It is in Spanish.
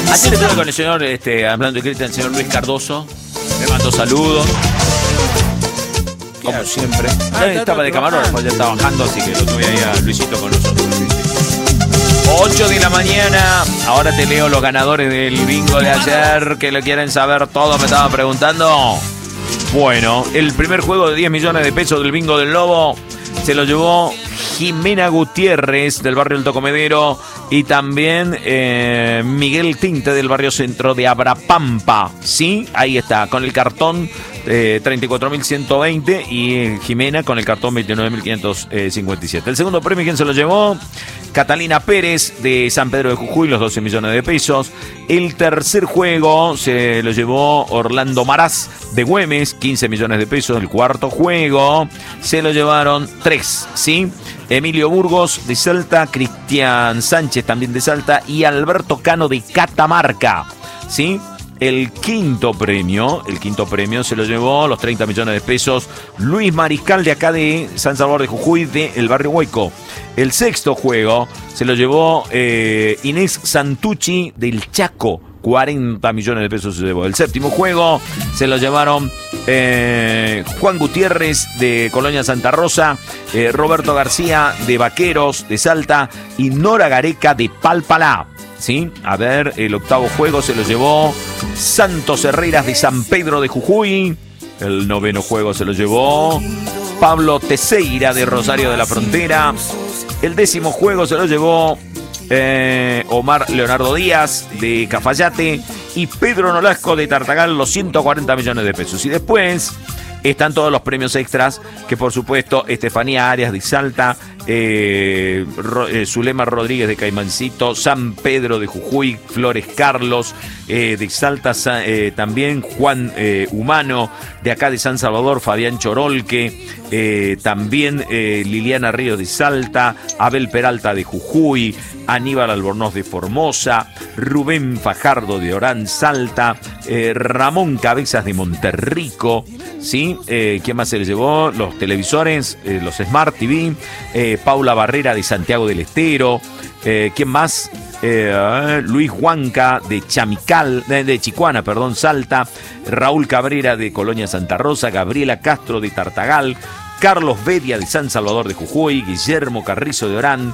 Ayer estuve con el señor, hablando de Cristian, el señor Luis Cardoso. Me mandó saludos. Como siempre. Estaba de camarógrafo, ya estaba bajando, así que lo tuve ahí a Luisito con nosotros. 8 de la mañana. Ahora te leo los ganadores del bingo de ayer, que lo quieren saber todo, me estaban preguntando. Bueno, el primer juego de 10 millones de pesos del bingo del Lobo se lo llevó Jimena Gutiérrez del barrio Alto Comedero y también Miguel Tinte del barrio Centro de Abrapampa. Sí, ahí está, con el cartón 34.120 y Jimena con el cartón 29.557. El segundo premio, ¿quién se lo llevó? Catalina Pérez de San Pedro de Jujuy, los 12 millones de pesos. El tercer juego se lo llevó Orlando Maraz de Güemes, 15 millones de pesos. El cuarto juego se lo llevaron 3, ¿sí? Emilio Burgos de Salta, Cristian Sánchez también de Salta y Alberto Cano de Catamarca, ¿sí? El quinto premio se lo llevó, los 30 millones de pesos, Luis Mariscal de acá de San Salvador de Jujuy, de el barrio Hueco. El sexto juego se lo llevó Inés Santucci del Chaco, 40 millones de pesos se llevó. El séptimo juego se lo llevaron Juan Gutiérrez de Colonia Santa Rosa, Roberto García de Vaqueros de Salta y Nora Gareca de Palpalá. ¿Sí? A ver, el octavo juego se lo llevó Santos Herreras de San Pedro de Jujuy. El noveno juego se lo llevó Pablo Teseira de Rosario de la Frontera. El décimo juego se lo llevó Omar Leonardo Díaz de Cafayate y Pedro Nolasco de Tartagal, los 140 millones de pesos. Y después están todos los premios extras que, por supuesto, Estefanía Arias de Salta, Zulema Rodríguez de Caimancito, San Pedro de Jujuy, Flores Carlos de Salta, también Juan Humano de acá de San Salvador, Fabián Chorolque, también Liliana Ríos de Salta, Abel Peralta de Jujuy, Aníbal Albornoz de Formosa, Rubén Fajardo de Orán Salta, Ramón Cabezas de Monterrico, ¿sí? ¿Quién más se le llevó? Los televisores, los Smart TV, Paula Barrera de Santiago del Estero, ¿quién más? Luis Huanca de Chamical, de Chicuana, perdón, Salta, Raúl Cabrera de Colonia Santa Rosa, Gabriela Castro de Tartagal, Carlos Bedia de San Salvador de Jujuy, Guillermo Carrizo de Orán,